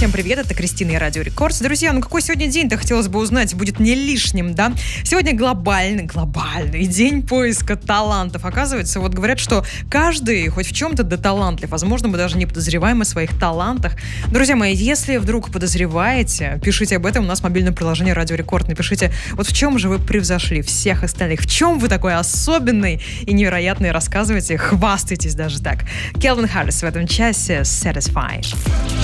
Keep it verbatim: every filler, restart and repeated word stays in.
Всем привет, это Кристина и Радио Рекордс. Друзья, ну какой сегодня день-то, хотелось бы узнать, будет не лишним, да? Сегодня глобальный, глобальный день поиска талантов. Оказывается, вот говорят, что каждый хоть в чем-то да талантлив. Возможно, мы даже не подозреваем о своих талантах. Друзья мои, если вдруг подозреваете, пишите об этом. У нас мобильное приложение Радио Рекорд. Напишите, вот в чем же вы превзошли всех остальных, в чем вы такой особенный и невероятный, рассказывайте, хвастайтесь даже так. Келвин Харрис в этом часе Satisfy.